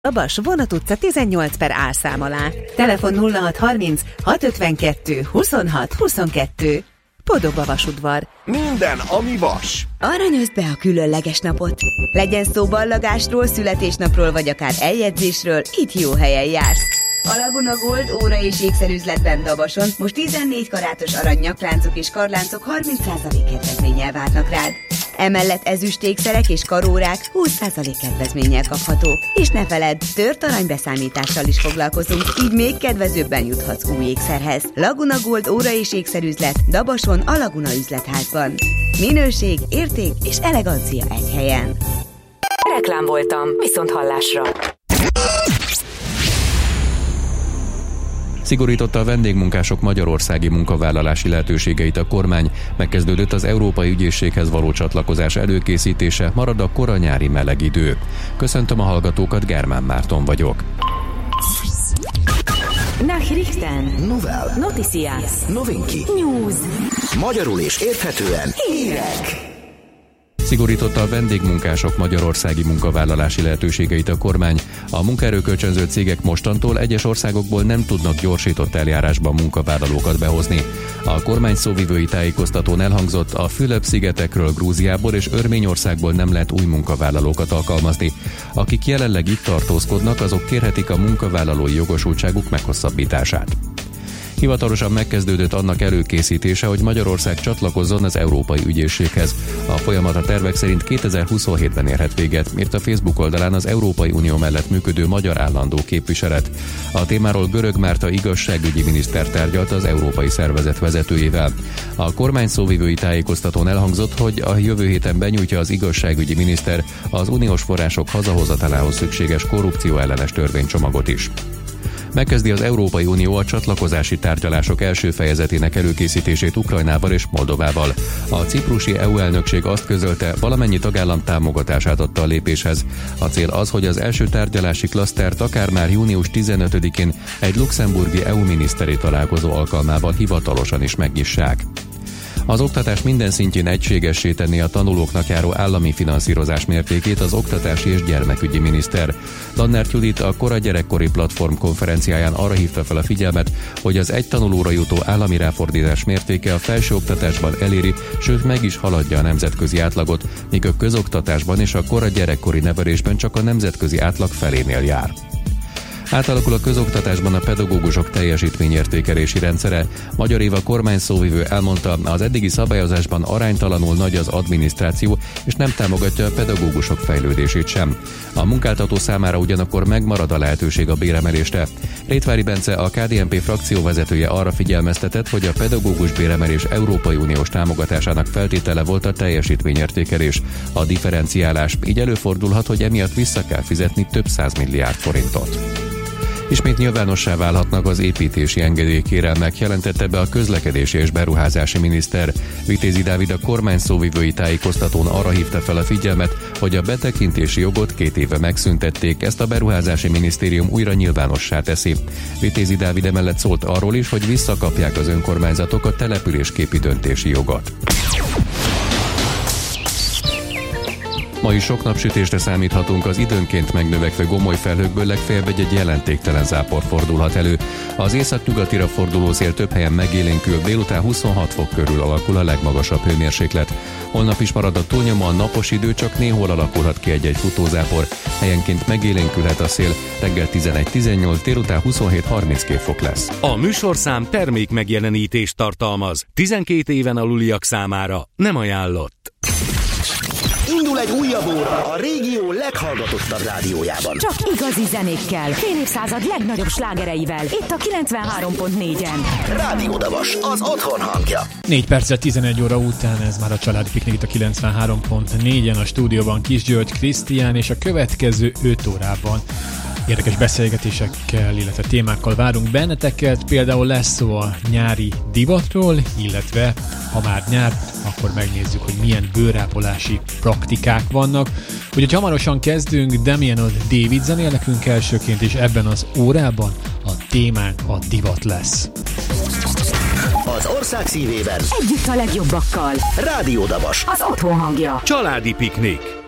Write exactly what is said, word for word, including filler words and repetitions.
Dabas, Vonat utca tizennyolc per álszám alá. Telefon nulla hat harminc hat ötvenkettő huszonhat huszonkettő. Podoba vasudvar. Minden, ami vas. Aranyozd be a különleges napot. Legyen szó ballagásról, születésnapról, vagy akár eljegyzésről, itt jó helyen jársz. A Laguna Gold óra és ékszerüzletben Dabason most tizennégy karátos arany nyakláncok és karláncok harminc százalék kedvezménnyel várnak rád. Emellett ezüstékszerek és karórák húsz százalék kedvezménnyel kaphatók. És ne feledd, tört aranybeszámítással is foglalkozunk, így még kedvezőbben juthatsz új ékszerhez. Laguna Gold óra és ékszerüzlet Dabason a Laguna üzletházban. Minőség, érték és elegancia egy helyen. Reklám voltam, viszont hallásra. Szigorította a vendégmunkások magyarországi munkavállalási lehetőségeit a kormány, megkezdődött az Európai Ügyészséghez való csatlakozás előkészítése, marad a kora nyári meleg idő. Köszöntöm a hallgatókat, Germán Márton vagyok. Nachrichten. Novel. Noticias. Novinki. News. Magyarul és érthetően. Hírek. Szigorította a vendégmunkások magyarországi munkavállalási lehetőségeit a kormány. A munkaerőkölcsönző cégek mostantól egyes országokból nem tudnak gyorsított eljárásban munkavállalókat behozni. A kormány szóvivői tájékoztatón elhangzott, a Fülöp-szigetekről, Grúziából és Örményországból nem lehet új munkavállalókat alkalmazni. Akik jelenleg itt tartózkodnak, azok kérhetik a munkavállalói jogosultságuk meghosszabbítását. Hivatalosan megkezdődött annak előkészítése, hogy Magyarország csatlakozzon az Európai Ügyészséghez. A folyamat a tervek szerint kétezer-huszonhétben érhet véget, írt a Facebook oldalán az Európai Unió mellett működő magyar állandó képviselet. A témáról Görög Márta igazságügyi miniszter tárgyalt az európai szervezet vezetőjével. A kormány szóvivői tájékoztatón elhangzott, hogy a jövő héten benyújtja az igazságügyi miniszter az uniós források hazahozatalához szükséges korrupció ellenes törvénycsomagot is. Megkezdi az Európai Unió a csatlakozási tárgyalások első fejezetének előkészítését Ukrajnával és Moldovával. A ciprusi é u elnökség azt közölte, valamennyi tagállam támogatását adta a lépéshez. A cél az, hogy az első tárgyalási klasztert akár már június tizenötödikén egy luxemburgi é u miniszteri találkozó alkalmával hivatalosan is megnyissák. Az oktatás minden szintjén egységessé tenni a tanulóknak járó állami finanszírozás mértékét az oktatási és gyermekügyi miniszter. Lannert Judit a Kora Gyerekkori Platform konferenciáján arra hívta fel a figyelmet, hogy az egy tanulóra jutó állami ráfordítás mértéke a felsőoktatásban eléri, sőt meg is haladja a nemzetközi átlagot, míg a közoktatásban és a kora gyerekkori nevelésben csak a nemzetközi átlag felénél jár. Átalakul a közoktatásban a pedagógusok teljesítményértékelési rendszere. Magyar Éva kormány szóvivő elmondta, az eddigi szabályozásban aránytalanul nagy az adminisztráció, és nem támogatja a pedagógusok fejlődését sem. A munkáltató számára ugyanakkor megmarad a lehetőség a béremelésre. Rétvári Bence, a ká dé en pé frakcióvezetője arra figyelmeztetett, hogy a pedagógus béremelés Európai Uniós támogatásának feltétele volt a teljesítményértékelés, a differenciálás, így előfordulhat, hogy emiatt vissza kell fizetni több száz milliárd forintot. Ismét nyilvánossá válhatnak az építési engedélykérelmek, jelentette be a közlekedési és beruházási miniszter. Vitézi Dávid a kormány szóvivői tájékoztatón arra hívta fel a figyelmet, hogy a betekintési jogot két éve megszüntették, ezt a beruházási minisztérium újra nyilvánossá teszi. Vitézi Dávid emellett szólt arról is, hogy visszakapják az önkormányzatok a településképi döntési jogot. Ma is sok napsütésre számíthatunk, az időnként megnövekvő gomoly felhőkből legfeljebb egy jelentéktelen zápor fordulhat elő. Az északnyugatira forduló szél több helyen megélénkül, délután huszonhat fok körül alakul a legmagasabb hőmérséklet. Holnap is marad a túlnyomóan napos idő, csak néhol alakulhat ki egy-egy futózápor. Helyenként megélénkülhet a szél, reggel tizenegy-tizennyolc, délután huszonhét harminckét fok lesz. A műsorszám termék megjelenítést tartalmaz. tizenkét éven aluliak számára nem ajánlott. Indul egy újabb óra a régió leghallgatottabb rádiójában. Csak igazi zenékkel, fél évszázad legnagyobb slágereivel, itt a kilencvenhárom pont négyen. Rádió Dabas, az otthon hangja. négy perccel tizenegy óra után ez már a családi piknik itt a kilencvenhárom pont négyen, a stúdióban Kis György Krisztián, és a következő öt órában érdekes beszélgetésekkel, illetve témákkal várunk benneteket. Például lesz szó a nyári divatról, illetve ha már nyár, akkor megnézzük, hogy milyen bőrápolási praktikák vannak. Úgyhogy hamarosan kezdünk, Damien David zenél nekünk elsőként, és ebben az órában a témánk a divat lesz. Az ország szívében együtt a legjobbakkal. Rádió Dabas, az otthon hangja. Családi piknik.